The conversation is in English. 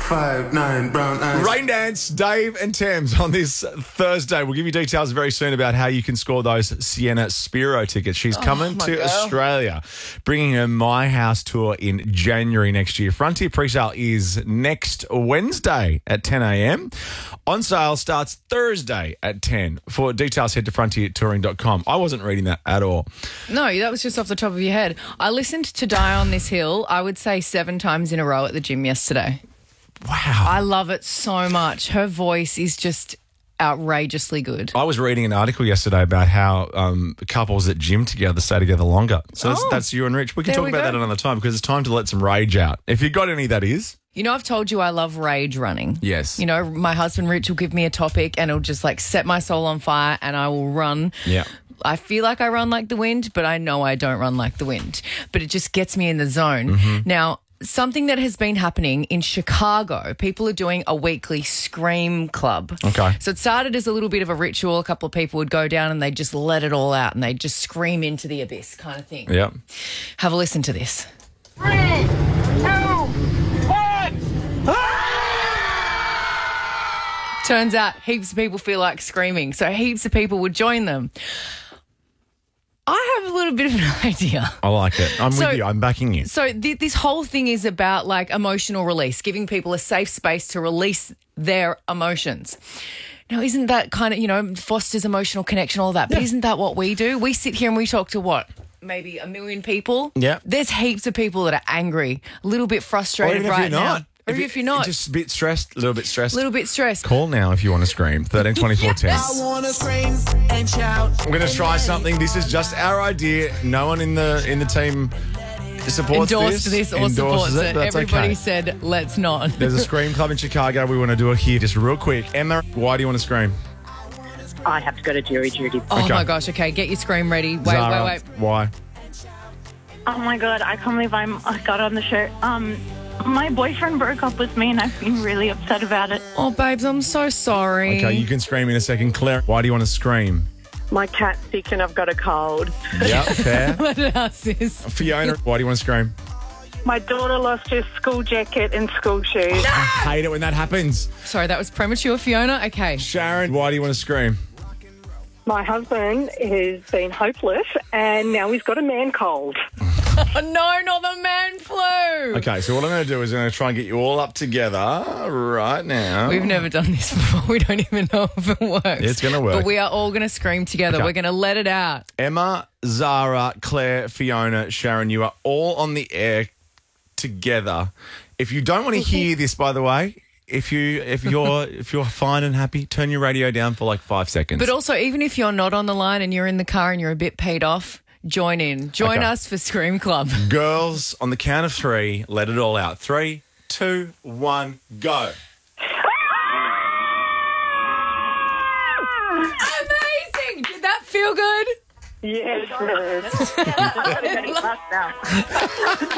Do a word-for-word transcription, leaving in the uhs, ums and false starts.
Five, nine, brown eyes. Rain Dance, Dave and Thames on this Thursday. We'll give you details very soon about how you can score those Sienna Spiro tickets. She's coming my to girl. Australia, bringing her My House tour in January next year. Frontier pre-sale is next Wednesday at ten a.m. On sale starts Thursday at ten. For details, head to frontier touring dot com. I wasn't reading that at all. No, that was just off the top of your head. I listened to Die on This Hill, I would say seven times in a row at the gym yesterday. Wow. I love it so much. Her voice is just outrageously good. I was reading an article yesterday about how um, couples that gym together stay together longer. So that's, Oh. that's you and Rich. We can There talk we about go. that another time because it's time to let some rage out. If you got any, that is. You know, I've told you I love rage running. Yes. You know, my husband Rich will give me a topic and it'll just like set my soul on fire and I will run. Yeah. I feel like I run like the wind, but I know I don't run like the wind. But it just gets me in the zone. Mm-hmm. Now, something that has been happening in Chicago, people are doing a weekly scream club. Okay. So it started as a little bit of a ritual. A couple of people would go down and they'd just let it all out and they'd just scream into the abyss kind of thing. Yeah. Have a listen to this. Three, two, one. Turns out heaps of people feel like screaming, so heaps of people would join them. I have a little bit of an idea. I like it. I'm So- with you. I'm backing you. So th- this whole thing is about like emotional release, giving people a safe space to release their emotions. Now, isn't that kind of, you know, fosters emotional connection, all that, but isn't that what we do? We sit here and we talk to what? Maybe a million people? Yeah. There's heaps of people that are angry, a little bit Or frustrated even if right you're now. not. Or even if you're not. Just a bit stressed, a little bit stressed. a little bit stressed. Call now if you want to scream. thirteen twenty-four ten. wanna scream and shout. We're going to try something. This is just our idea. No one in the in the team supports Endorsed this, or endorses supports it. That's Everybody okay. said, let's not. There's a scream club in Chicago. We want to do it here just real quick. Emma, why do you want to scream? I have to go to jury duty. Oh, Okay. my gosh. Okay, get your scream ready. Wait, Zara, wait, wait. Why? Oh my god, I can't believe I'm, I got on the show. Um, my boyfriend broke up with me and I've been really upset about it. Oh, babes, I'm so sorry. Okay, you can scream in a second. Claire, why do you want to scream? My cat's sick and I've got a cold. Yeah, fair. Let it out, sis. Fiona, why do you want to scream? My daughter lost her school jacket and school shoes. I hate it when that happens. Sorry, that was premature, Fiona. Okay. Sharon, why do you want to scream? My husband has been hopeless and now he's got a man cold. Oh, no, not the man flu. Okay, so what I'm going to do is I'm going to try and get you all up together right now. We've never done this before. We don't even know if it works. It's gonna work. But we are all going to scream together. Okay. We're going to let it out. Emma, Zara, Claire, Fiona, Sharon, you are all on the air together. If you don't want to hear this, by the way, if you if you're if you're fine and happy, turn your radio down for like five seconds. But also, even if you're not on the line and you're in the car and you're a bit paid off, join in. Join Okay. us for Scream Club. Girls, on the count of three, let it all out. Three, two, one, go. Amazing. Did that feel good? Yes,